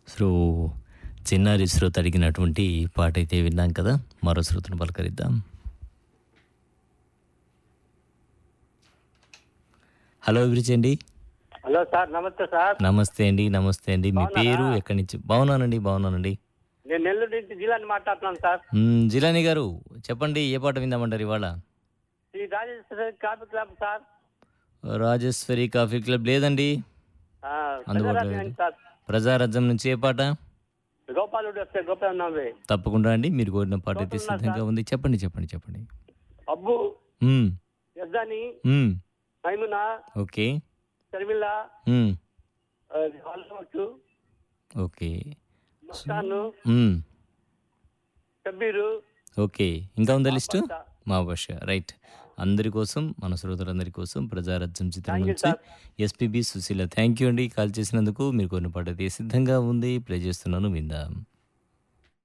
So చిన్నారి శ్రోత అడిగినటువంటి పాట అయితే విన్నాం కదా. మరో శ్రోతను పలకరిద్దాం. హలో అభిరుచి అండి. హలో సార్, నమస్తే సార్. నమస్తే అండి. నమస్తే అండి. మీ పేరు ఎక్కడి నుంచి? బాగున్నానండి. నేను నెల్లూరు నుంచి జిల్లాని మాట్లాడుతున్నాను సార్. జిలాని గారు చెప్పండి, ఏ పాట విందామంటారు ఇవాళ? Shri Rajeshwari coffee club sir. Rajeshwari coffee club లేదండి, అందుబాటులో లేదు. సార్ ప్రజారాజ్యం నుంచి ఏ పాట? గోపాలుడు వస్తే గోపాలనామే. తప్పకుండా అండి, మీరు కోరిన పాట అయితే సిద్ధంగా ఉంది. చెప్పండి. అబ్బు, మ్మ్. యజ్దాని, మ్మ్. మైమునా, ఓకే. షర్మిల, మ్మ్. ఓకే. మస్తాను, మ్మ్. షబ్బీరు. ఓకే, ఇంకా ఉందా లిస్టు? మా భాష రైట్. అందరి కోసం, మన శ్రోతలందరి కోసం ప్రజారాజ్యం చిత్రం Thank you, నుంచి sir. SPB Susheela. Thank you అండి కాల్ చేసినందుకు. మీరు కొన్ని పాట అయితే సిద్ధంగా ఉంది, ప్లే చేస్తున్నాను, విందాం.